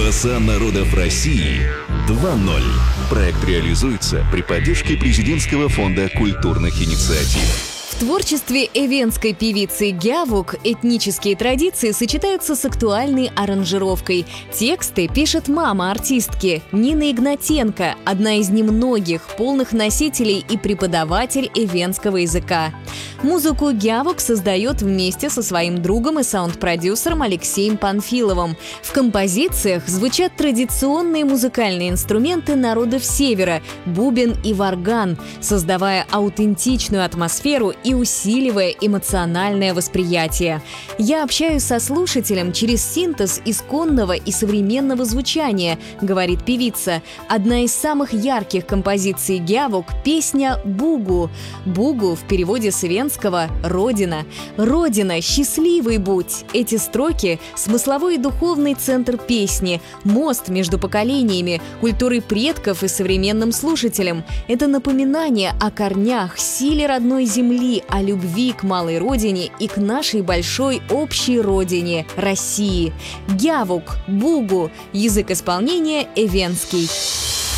Голоса народов России 2.0. Проект реализуется при поддержке Президентского фонда культурных инициатив. В творчестве эвенской певицы Гявук этнические традиции сочетаются с актуальной аранжировкой. Тексты пишет мама артистки Нина Игнатенко, одна из немногих полных носителей и преподаватель эвенского языка. Музыку Гявук создает вместе со своим другом и саунд-продюсером Алексеем Панфиловым. В композициях звучат традиционные музыкальные инструменты народов Севера – бубен и варган, создавая аутентичную атмосферу и усиливая эмоциональное восприятие. Я общаюсь со слушателем через синтез исконного и современного звучания, говорит певица. Одна из самых ярких композиций Гявук – песня «Бугу». «Бугу» в переводе с эвенского «Родина». «Родина, счастливый будь». Эти строки – смысловой и духовный центр песни, мост между поколениями, культурой предков и современным слушателем. Это напоминание о корнях, силе родной земли, о любви к малой родине и к нашей большой общей родине – России. Гявук, Бугу, язык исполнения эвенский.